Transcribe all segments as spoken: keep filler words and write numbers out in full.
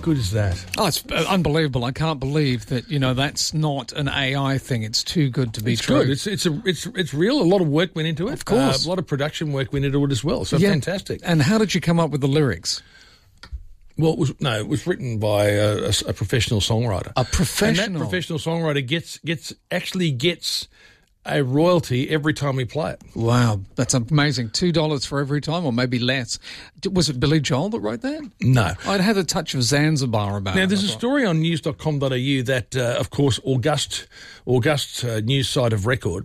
good is that? Oh, it's uh, unbelievable. I can't believe that, you know, that's not an A I thing. It's too good to be It's true. good. It's it's a, it's it's real. A lot of work went into it. Of course. Uh, a lot of production work went into it as well. So Yeah. fantastic. And how did you come up with the lyrics? Well, it was, no, it was written by a, a, a professional songwriter. A professional? And that professional songwriter gets gets actually gets a royalty every time we play it. Wow, that's amazing. Two dollars for every time, or maybe less. D- Was it Billy Joel that wrote that? No. I'd had a touch of Zanzibar about it. Now, there's I a thought. story on news dot com dot a u that, uh, of course, August, August uh, news site of Record,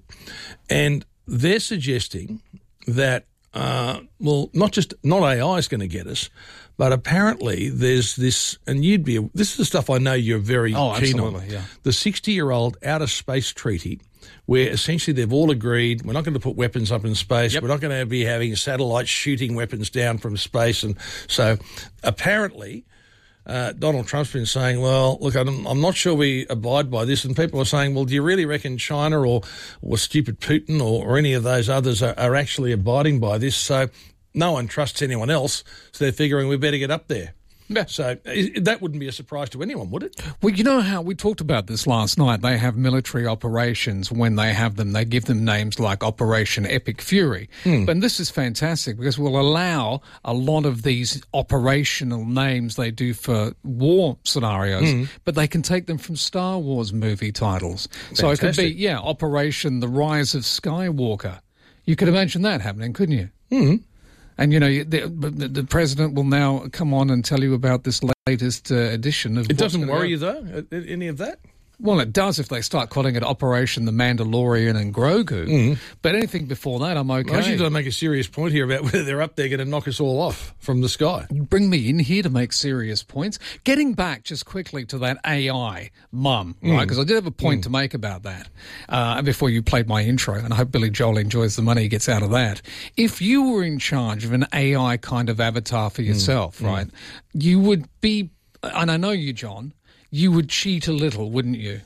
and they're suggesting that, uh, well, not just, not A I is going to get us, but apparently there's this, and you'd be, this is the stuff I know you're very Oh, keen on. absolutely, yeah. The sixty-year-old outer space treaty, where essentially they've all agreed we're not going to put weapons up in space, Yep. we're not going to be having satellites shooting weapons down from space. And so apparently uh, Donald Trump's been saying, well, look, I'm, I'm not sure we abide by this. And people are saying, well, do you really reckon China or, or stupid Putin or, or any of those others are, are actually abiding by this? So no one trusts anyone else, so they're figuring we better get up there. Yeah. So i- that wouldn't be a surprise to anyone, would it? Well, you know how we talked about this last night. They have military operations. When they have them, they give them names like Operation Epic Fury. Hmm. But this is fantastic because we'll allow a lot of these operational names they do for war scenarios, Hmm. but they can take them from Star Wars movie titles. So it could be, Fantastic. yeah, Operation The Rise of Skywalker. You could imagine that happening, couldn't you? Hmm. And, you know, you- the, the, the president will now come on and tell you about this latest uh, edition of It what's doesn't gonna worry go. you, though, a- a- any of that? Well, it does if they start calling it Operation The Mandalorian and Grogu. Mm. But anything before that, I'm okay. I actually don't make a serious point here about whether they're up there going to knock us all off from the sky. Bring me in here to make serious points. Getting back just quickly to that A I mum, Mm. right? Because I did have a point to make about that uh, before you played my intro, and I hope Billy Joel enjoys the money he gets out of that. If you were in charge of an A I kind of avatar for yourself, right, you would be, and I know you, John, you would cheat a little, wouldn't you?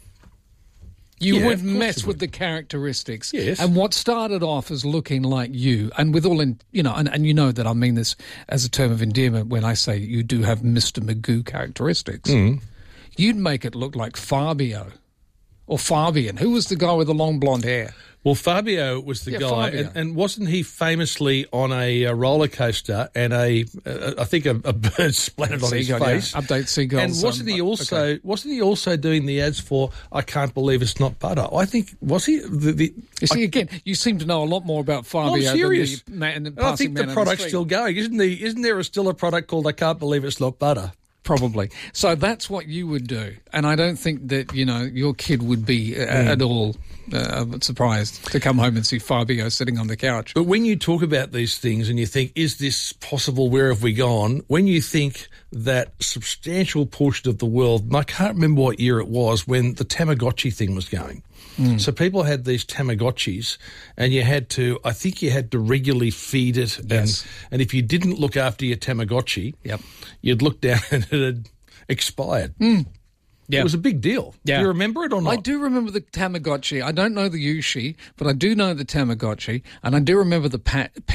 You Yeah, would of course mess you with would. the characteristics. Yes. And what started off as looking like you, and with all, in, you know, and, and you know that I mean this as a term of endearment when I say you do have Mister Magoo characteristics, you'd make it look like Fabio or Fabian. Who was the guy with the long blonde hair? Well, Fabio was the Yeah, guy, Fabio. and, and wasn't he famously on a, uh roller coaster and a, uh, I think a, a bird splattered on his Seagull, yeah. face. Update Seagulls. And wasn't um, he also okay. wasn't he also doing the ads for I Can't Believe It's Not Butter? I think was he the, the You see, again, you seem to know a lot more about Fabio I'm serious. than the man, the And I passing think man the on product's street. still going, isn't the isn't there a, still a product called I Can't Believe It's Not Butter? Probably. So that's what you would do. And I don't think that, you know, your kid would be uh, at all uh, surprised to come home and see Fabio sitting on the couch. But when you talk about these things and you think, is this possible? Where have we gone? When you think that substantial portion of the world, and I can't remember what year it was, when the Tamagotchi thing was going. Mm. So people had these Tamagotchis and you had to, I think you had to regularly feed it. Yes. And, and if you didn't look after your Tamagotchi, Yep. you'd look down and it had expired. Mm. Yeah. It was a big deal. Yeah. Do you remember it or not? I do remember the Tamagotchi. I don't know the Yushi, but I do know the Tamagotchi, and I do remember the pet.